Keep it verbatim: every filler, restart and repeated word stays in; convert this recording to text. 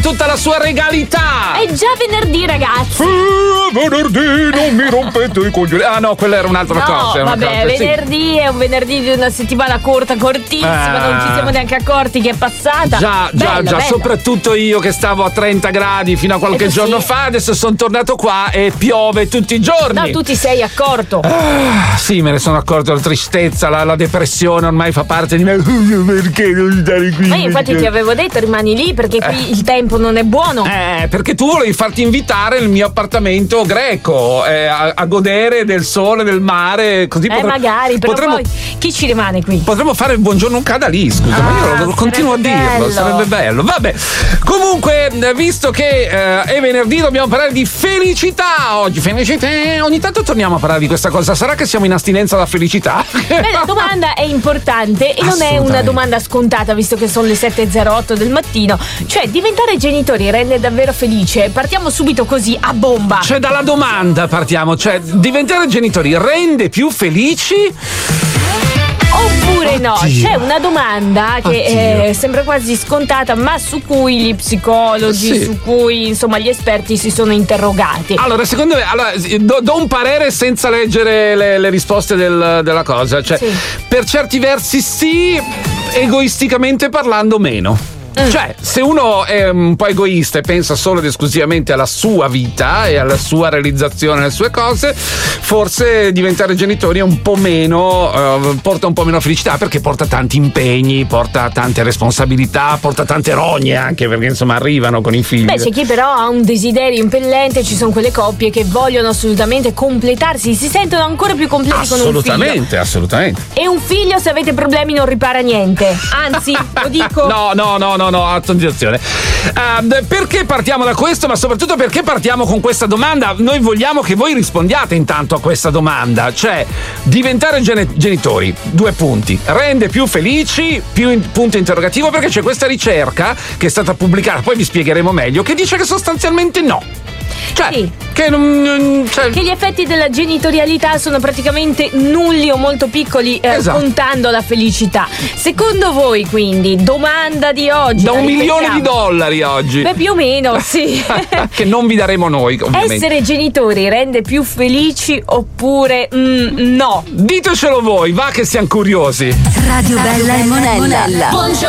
tutta la sua regalità. È già venerdì, ragazzi. Eh, venerdì, non mi rompete i coglioni. Ah no, quella era un'altra no, cosa. Era vabbè, una cosa, venerdì sì. È un venerdì di una settimana corta, cortissima, eh. non ci siamo neanche accorti che è passata. Già, bella, già, già, bella. Soprattutto io che stavo a trenta gradi fino a qualche Eh, giorno sì. fa, adesso sono tornato qua e piove tutti i giorni. No, tu ti sei accorto. Ah, sì, me ne sono accorto, la tristezza, la, la depressione ormai fa parte di me. Perché non stare qui? Ma io infatti ti avevo detto rimani lì perché qui Eh. il tempo non è buono. Eh, perché tu volevi farti invitare nel mio appartamento greco eh, a, a godere del sole, del mare, così Eh, potre- magari, però potremmo, poi chi ci rimane qui? potremmo fare il buongiorno un cada lì, scusa, Ah, ma io lo continuo a sarebbe dirlo, bello. sarebbe bello. Vabbè, comunque, eh, visto che eh, è venerdì, dobbiamo parlare di felicità oggi. Felicità, ogni tanto torniamo a parlare di questa cosa. Sarà che siamo in astinenza da felicità? Beh, la domanda è importante e non è una Assolutamente. domanda scontata visto che sono le sette e zero otto del mattino. Cioè, diventare genitori rende davvero felice? Partiamo subito così, a bomba. Cioè, dalla domanda partiamo, cioè, diventare genitori rende più felici? Oppure no? Oddio. C'è una domanda che Oddio. eh, sembra quasi scontata, ma su cui gli psicologi, Sì. su cui insomma gli esperti si sono interrogati. Allora, secondo me, allora, do, do un parere senza leggere le, le risposte del- della cosa. Cioè, Sì. per certi versi sì, egoisticamente parlando meno. Cioè, se uno è un po' egoista e pensa solo ed esclusivamente alla sua vita e alla sua realizzazione, alle sue cose, forse diventare genitori è un po' meno, eh, porta un po' meno felicità perché porta tanti impegni, porta tante responsabilità, porta tante rogne anche perché insomma arrivano con i figli. Beh, c'è chi però ha un desiderio impellente, ci sono quelle coppie che vogliono assolutamente completarsi, si sentono ancora più completi con un figlio. Assolutamente, assolutamente. E un figlio, se avete problemi, non ripara niente. Anzi, lo dico. No, no, no, no, no, attenzione. Uh, perché partiamo da questo, ma soprattutto perché partiamo con questa domanda? Noi vogliamo che voi rispondiate intanto a questa domanda, cioè diventare gene- genitori, due punti, rende più felici, più in- punto interrogativo, perché c'è questa ricerca che è stata pubblicata, poi vi spiegheremo meglio, che dice che sostanzialmente no. Cioè, Sì. che non... non- cioè, Che gli effetti della genitorialità sono praticamente nulli o molto piccoli, eh, Esatto. puntando alla felicità. Secondo voi, quindi, domanda di oggi? da la un milione ripetiamo. di dollari oggi. Beh, più o meno, sì. Che non vi daremo noi, ovviamente. Essere genitori rende più felici oppure mm, no? Ditecelo voi, va che siamo curiosi. Radio Bella e Monella. Buongiorno